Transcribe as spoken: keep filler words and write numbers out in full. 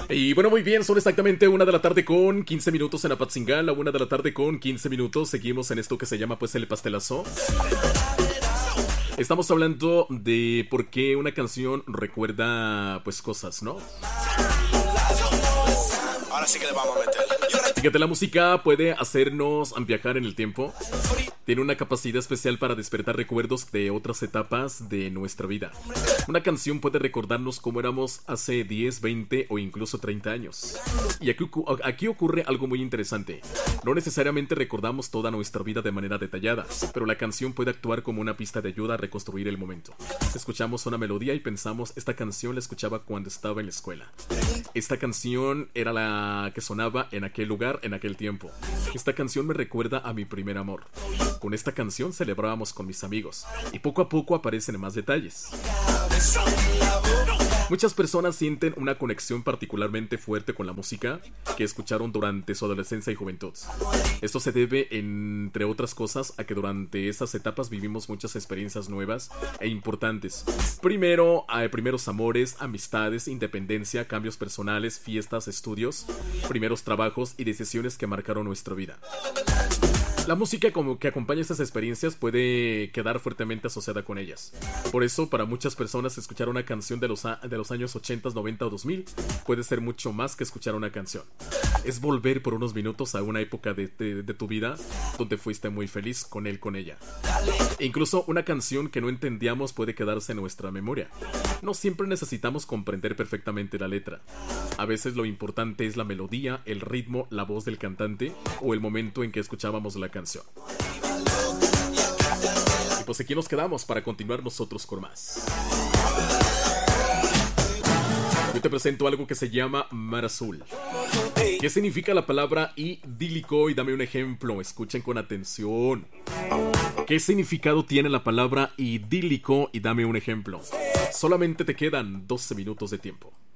Y bueno, muy bien, son exactamente una de la tarde con quince minutos en Apatzingán, la una de la tarde con quince minutos. Seguimos en esto que se llama pues el pastelazo. Estamos hablando de por qué una canción recuerda pues cosas, ¿no? Ahora sí que le vamos a meter. Fíjate, la música puede hacernos viajar en el tiempo. Tiene una capacidad especial para despertar recuerdos de otras etapas de nuestra vida. Una canción puede recordarnos cómo éramos hace diez, veinte o incluso treinta años. Y aquí, aquí ocurre algo muy interesante. No necesariamente recordamos toda nuestra vida de manera detallada, pero la canción puede actuar como una pista de ayuda a reconstruir el momento. Escuchamos una melodía y pensamos, esta canción la escuchaba cuando estaba en la escuela. Esta canción era la que sonaba en aquel lugar, en aquel tiempo. Esta canción me recuerda a mi primer amor. Con esta canción celebrábamos con mis amigos. Y poco a poco aparecen más detalles. Muchas personas sienten una conexión particularmente fuerte con la música que escucharon durante su adolescencia y juventud. Esto se debe, entre otras cosas, a que durante esas etapas vivimos muchas experiencias nuevas e importantes. Primero, eh, primeros amores, amistades, independencia, cambios personales, fiestas, estudios, primeros trabajos y decisiones que marcaron nuestra vida. La música como que acompaña estas experiencias puede quedar fuertemente asociada con ellas. Por eso, para muchas personas, escuchar una canción de los, a- de los años ochenta, noventa o dos mil puede ser mucho más que escuchar una canción. Es volver por unos minutos a una época de, de, de tu vida donde fuiste muy feliz con él, con ella. E incluso una canción que no entendíamos puede quedarse en nuestra memoria. No siempre necesitamos comprender perfectamente la letra. A veces lo importante es la melodía, el ritmo, la voz del cantante o el momento en que escuchábamos la canción. Canción. Y pues aquí nos quedamos para continuar nosotros con más. Yo te presento algo que se llama Mar Azul. ¿Qué significa la palabra idílico? Y dame un ejemplo, escuchen con atención. ¿Qué significado tiene la palabra idílico? Y dame un ejemplo. Solamente te quedan doce minutos de tiempo.